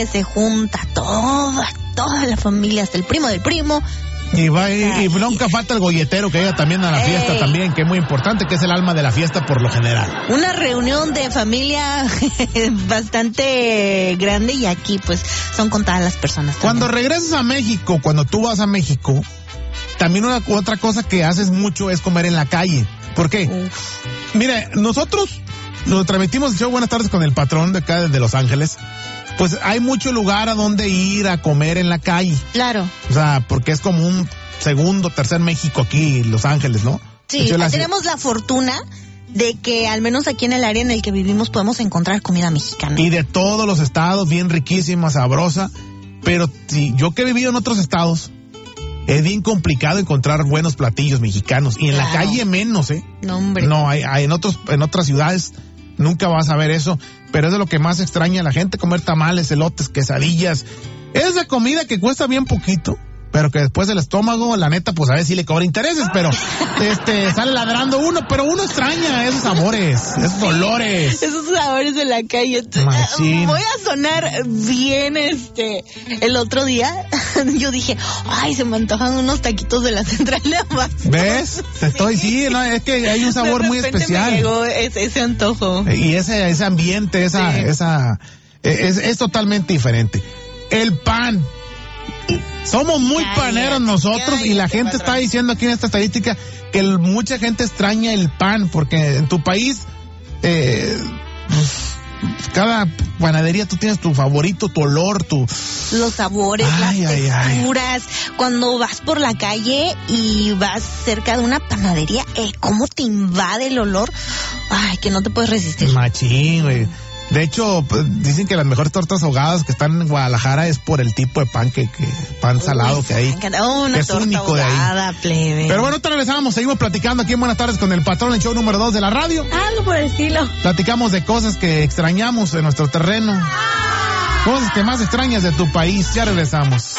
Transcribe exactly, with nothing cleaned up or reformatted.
se junta toda, toda la familia, hasta el primo del primo. Y va y, y nunca falta el golletero que llega también a la fiesta. Ey. También, que es muy importante, que es el alma de la fiesta por lo general. Una reunión de familia bastante grande y aquí pues son contadas las personas también. Cuando regresas a México, cuando tú vas a México, también una otra cosa que haces mucho es comer en la calle. ¿Por qué? Uf. Mire, nosotros nos transmitimos el show Buenas Tardes con el patrón de acá desde Los Ángeles. Pues hay mucho lugar a donde ir a comer en la calle. Claro. O sea, porque es como un segundo, tercer México aquí, Los Ángeles, ¿no? Sí, la tenemos la fortuna de que al menos aquí en el área en el que vivimos podemos encontrar comida mexicana. Y de todos los estados, bien riquísima, sabrosa. Pero si yo que he vivido en otros estados, es bien complicado encontrar buenos platillos mexicanos. Y en claro. la calle menos, ¿eh? No, hombre. No, hay, hay en otros, en otras ciudades nunca vas a ver eso. Pero es de lo que más extraña a la gente, comer tamales, elotes, quesadillas. Esa comida que cuesta bien poquito, pero que después el estómago, la neta, pues a ver si le cobra intereses, pero este sale ladrando uno, pero uno extraña esos sabores, esos olores. Esos sabores de la calle. Machín. Voy a sonar bien, este, el otro día yo dije, ay, se me antojan unos taquitos de la central de Abasto. ¿Ves? Te estoy, sí, no, es que hay un sabor muy especial. Me llegó ese, ese antojo. Y ese, ese ambiente, esa, sí. esa, es, es totalmente diferente. El pan. Somos muy cállate, paneros nosotros cállate, y la gente patrón. Está diciendo aquí en esta estadística que el, mucha gente extraña el pan porque en tu país eh, cada panadería tú tienes tu favorito, tu olor, tu... Los sabores, ay, las ay, texturas. Ay. Cuando vas por la calle y vas cerca de una panadería, eh, ¿cómo te invade el olor? Ay, que no te puedes resistir. Machín, güey. De hecho, dicen que las mejores tortas ahogadas que están en Guadalajara es por el tipo de pan que, que pan Uy, salado que hay. Oh, una que es torta único ahogada, de ahí. Plebe. Pero bueno, te regresamos, seguimos platicando aquí en Buenas Tardes con el patrón, el show número dos de la radio. Algo por el estilo. Platicamos de cosas que extrañamos en nuestro terreno. Cosas que más extrañas de tu país. Ya regresamos.